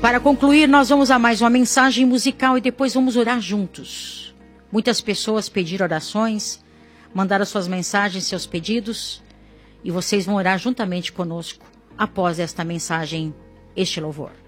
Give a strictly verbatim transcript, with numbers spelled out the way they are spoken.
Para concluir, nós vamos a mais uma mensagem musical e depois vamos orar juntos. Muitas pessoas pediram orações, mandaram suas mensagens, seus pedidos, e vocês vão orar juntamente conosco após esta mensagem, este louvor.